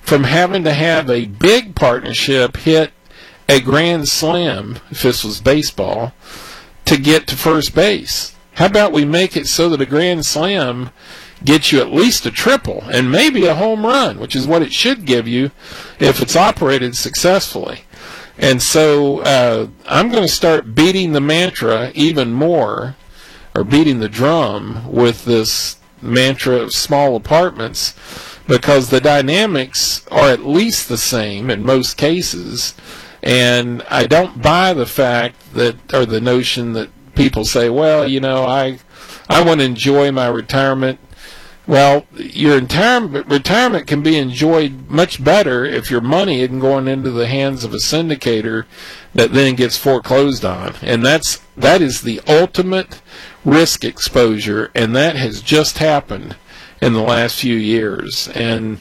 from having to have a big partnership hit a grand slam, if this was baseball, to get to first base. How about we make it so that a grand slam gets you at least a triple and maybe a home run, which is what it should give you if it's operated successfully. And so I'm going to start beating the mantra even more, or beating the drum with this mantra of small apartments, because the dynamics are at least the same in most cases. And I don't buy the fact that, or the notion that people say, well, you know, I want to enjoy my retirement. Well, your retirement can be enjoyed much better if your money isn't going into the hands of a syndicator that then gets foreclosed on. And that is the ultimate risk exposure, and that has just happened in the last few years. And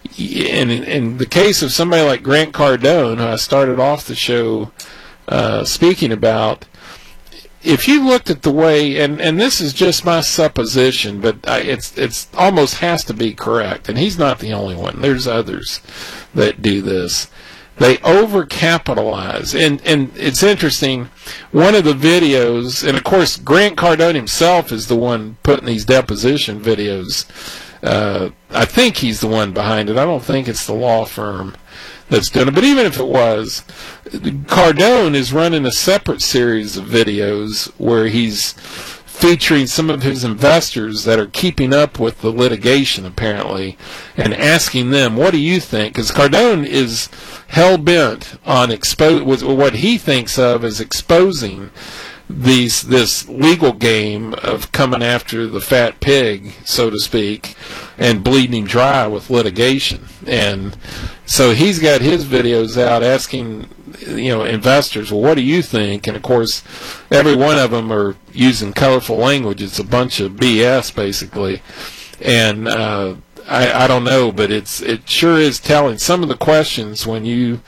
in the case of somebody like Grant Cardone, who I started off the show speaking about, if you looked at the way, and this is just my supposition, but it's almost has to be correct, and he's not the only one. There's others that do this. They overcapitalize, and it's interesting. One of the videos, and of course Grant Cardone himself is the one putting these deposition videos. I think he's the one behind it. I don't think it's the law firm that's doing it. But even if it was, Cardone is running a separate series of videos where he's featuring some of his investors that are keeping up with the litigation, apparently, and asking them, what do you think? Because Cardone is hell-bent on what he thinks of as exposing this legal game of coming after the fat pig, so to speak, and bleeding dry with litigation. And so he's got his videos out asking, investors, well, what do you think? And of course, every one of them are using colorful language. It's a bunch of BS, basically. And I don't know, but it sure is telling. Some of the questions, when you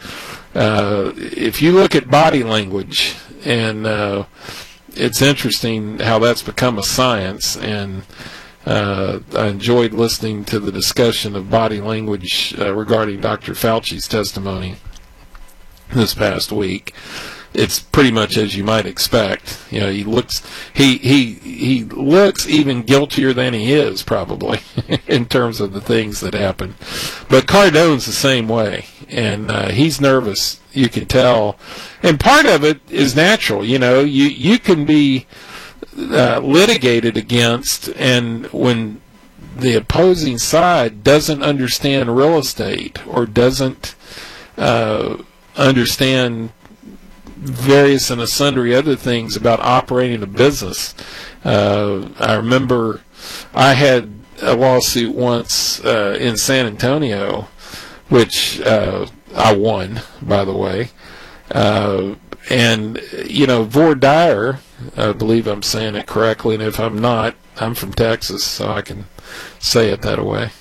if you look at body language, and it's interesting how that's become a science. And I enjoyed listening to the discussion of body language regarding Dr. Fauci's testimony this past week. It's pretty much as you might expect. He looks even guiltier than he is, probably, in terms of the things that happen. But Cardone's the same way, and he's nervous, you can tell. And part of it is natural. You can be litigated against, and when the opposing side doesn't understand real estate or doesn't understand various and sundry other things about operating a business. I remember I had a lawsuit once in San Antonio, which I won, by the way. And, Vore Dyer, I believe I'm saying it correctly, and if I'm not, I'm from Texas, so I can say it that way.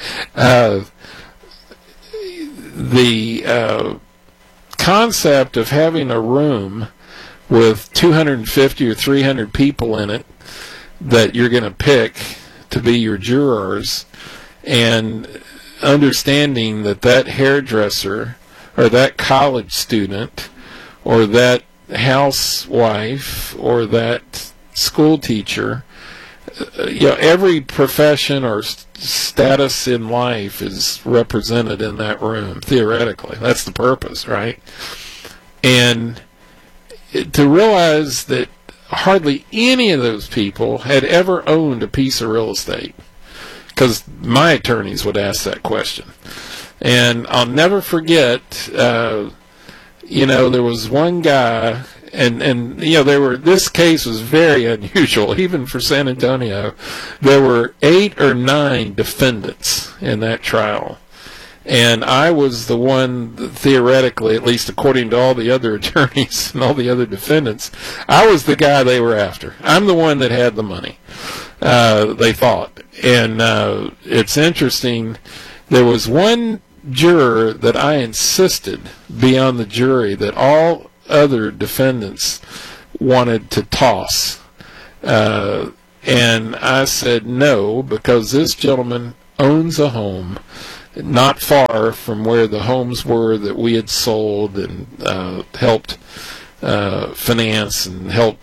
The concept of having a room with 250 or 300 people in it that you're going to pick to be your jurors, and understanding that hairdresser or that college student or that housewife or that school teacher, every profession or status in life is represented in that room, theoretically. That's the purpose, right? And to realize that hardly any of those people had ever owned a piece of real estate, because my attorneys would ask that question. And I'll never forget, there was one guy, and this case was very unusual, even for San Antonio. There were 8 or 9 defendants in that trial. And I was the one, theoretically, at least according to all the other attorneys and all the other defendants, I was the guy they were after. I'm the one that had the money, they thought. And it's interesting, there was one juror that I insisted be on the jury that all other defendants wanted to toss. And I said no, because this gentleman owns a home not far from where the homes were that we had sold and helped finance and help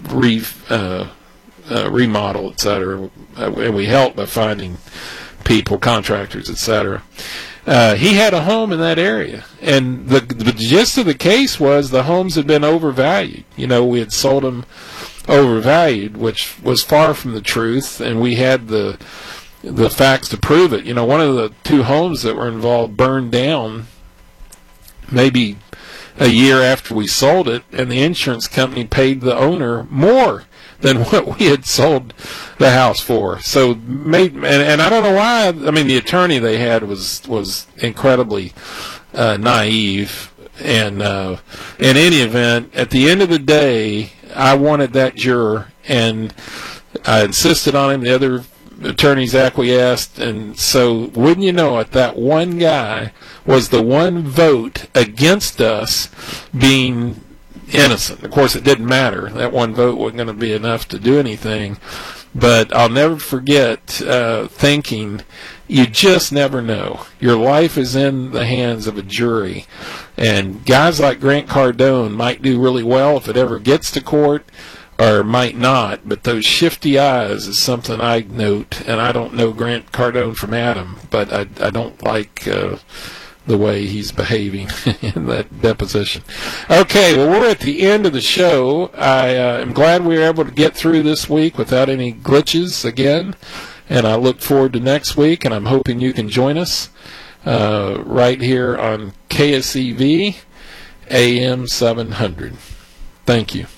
remodel, etc. And we helped by finding people, contractors, etc. He had a home in that area, and the gist of the case was the homes had been overvalued. We had sold them overvalued, which was far from the truth, and we had the facts to prove it. One of the two homes that were involved burned down maybe a year after we sold it, and the insurance company paid the owner more than what we had sold the house for. So, and I don't know why. I mean, the attorney they had was incredibly naive. And in any event, at the end of the day, I wanted that juror, and I insisted on him. The other attorneys acquiesced, and so wouldn't you know it, that one guy was the one vote against us being innocent. Of course, it didn't matter. That one vote wasn't going to be enough to do anything. But I'll never forget thinking, you just never know. Your life is in the hands of a jury. And guys like Grant Cardone might do really well if it ever gets to court, or might not. But those shifty eyes is something I note. And I don't know Grant Cardone from Adam, but I don't like the way he's behaving in that deposition. Okay, well, we're at the end of the show. I am glad we were able to get through this week without any glitches again, and I look forward to next week, and I'm hoping you can join us right here on KSEV AM 700. Thank you.